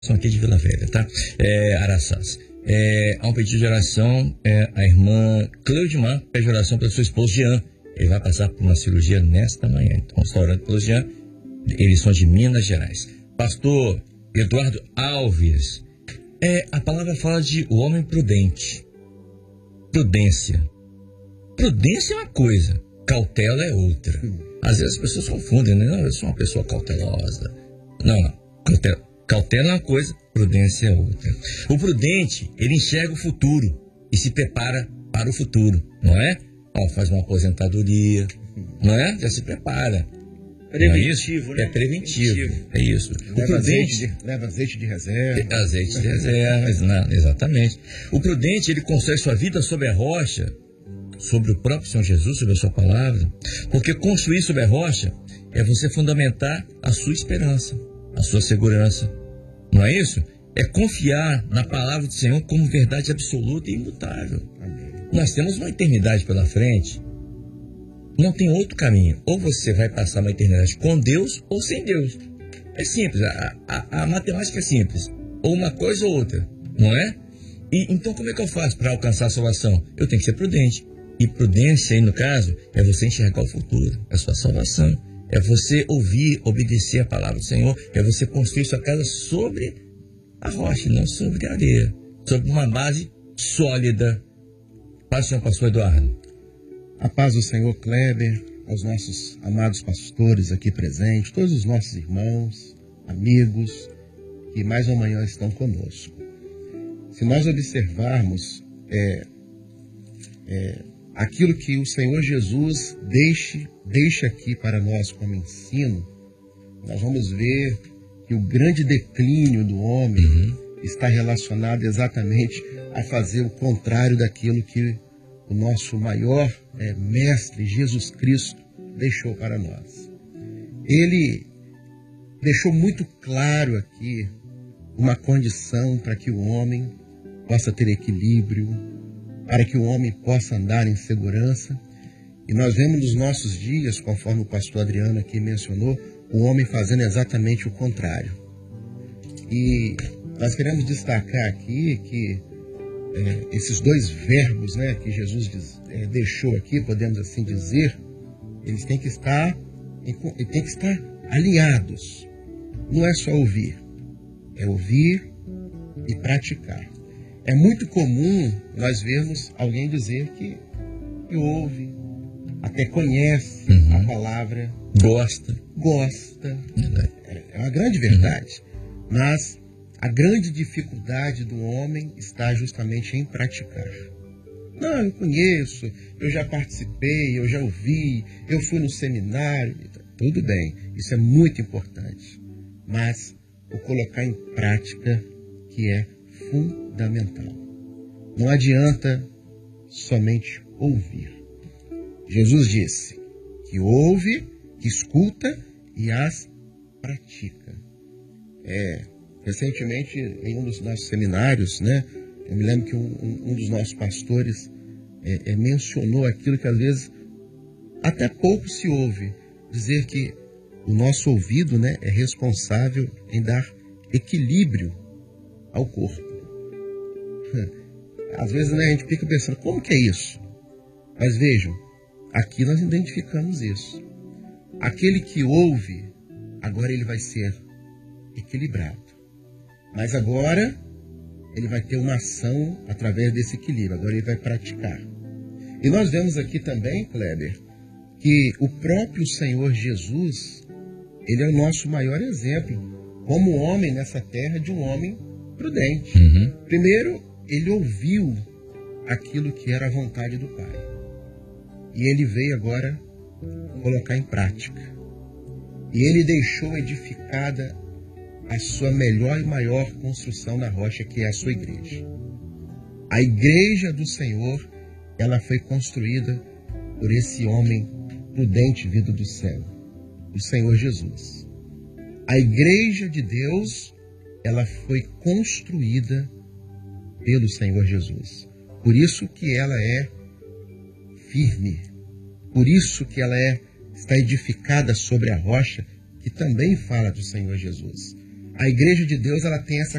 São aqui de Vila Velha, tá? Araçás. Há um pedido de oração, a irmã Cleudimar pede oração pelo seu esposo Jean. Ele vai passar por uma cirurgia nesta manhã. Então, está orando pelo Jean. Eles são de Minas Gerais. Pastor Eduardo Alves. A palavra fala de o homem prudente. Prudência. Prudência é uma coisa, cautela é outra. Às vezes as pessoas confundem, né? Não, eu sou uma pessoa cautelosa. Não. Cautela é uma coisa, prudência é outra. O prudente, ele enxerga o futuro e se prepara para o futuro, não é? Faz uma aposentadoria, não é? Já se prepara. Preventivo, né? É preventivo, é isso. Leva azeite de reserva. Azeite de reserva, não, exatamente. O prudente, ele constrói sua vida sobre a rocha, sobre o próprio Senhor Jesus, sobre a sua palavra. Porque construir sobre a rocha é você fundamentar a sua esperança, a sua segurança. Não é isso? É confiar na palavra do Senhor como verdade absoluta e imutável. Amém. Nós temos uma eternidade pela frente. Não tem outro caminho. Ou você vai passar uma eternidade com Deus ou sem Deus. É simples. A matemática é simples. Ou uma coisa ou outra. Não é? Então como é que eu faço para alcançar a salvação? Eu tenho que ser prudente. E prudência aí no caso é você enxergar o futuro. É a sua salvação. É você ouvir, obedecer a palavra do Senhor. É você construir sua casa sobre a rocha, não sobre a areia. Sobre uma base sólida. Paz, Senhor Pastor Eduardo. A paz do Senhor Kleber, aos nossos amados pastores aqui presentes, todos os nossos irmãos, amigos, que mais uma manhã estão conosco. Se nós observarmos aquilo que o Senhor Jesus deixa aqui para nós como ensino, nós vamos ver que o grande declínio do homem está relacionado exatamente a fazer o contrário daquilo que o nosso maior mestre, Jesus Cristo, deixou para nós. Ele deixou muito claro aqui uma condição para que o homem possa ter equilíbrio, para que o homem possa andar em segurança. E nós vemos nos nossos dias, conforme o pastor Adriano aqui mencionou, o homem fazendo exatamente o contrário. E nós queremos destacar aqui que esses dois verbos, né, que Jesus deixou aqui, podemos assim dizer, eles têm que estar alinhados. Não é só ouvir, é ouvir e praticar. É muito comum nós vermos alguém dizer que ouve, até conhece a palavra, gosta. É uma grande verdade. Mas a grande dificuldade do homem está justamente em praticar. Não, eu conheço, eu já participei, eu já ouvi, eu fui no seminário. Tudo bem, isso é muito importante. Mas o colocar em prática que é fundamental. Não adianta somente ouvir. Jesus disse que ouve, que escuta e as pratica. Recentemente, em um dos nossos seminários, né, eu me lembro que um dos nossos pastores mencionou aquilo que às vezes até pouco se ouve, dizer que o nosso ouvido, né, é responsável em dar equilíbrio ao corpo. Às vezes, né, a gente fica pensando, como que é isso? Mas vejam, aqui nós identificamos isso. Aquele que ouve, agora ele vai ser equilibrado. Mas agora ele vai ter uma ação através desse equilíbrio. Agora ele vai praticar. E nós vemos aqui também, Kleber, que o próprio Senhor Jesus, ele é o nosso maior exemplo, como homem nessa terra, de um homem prudente. Primeiro, ele ouviu aquilo que era a vontade do Pai. E ele veio agora colocar em prática. E ele deixou edificada a sua melhor e maior construção na rocha, que é a sua igreja. A igreja do Senhor, ela foi construída por esse homem prudente vindo do céu, o Senhor Jesus. A igreja de Deus, ela foi construída pelo Senhor Jesus. Por isso que ela é firme. Por isso que ela está edificada sobre a rocha, que também fala do Senhor Jesus. A igreja de Deus ela tem essa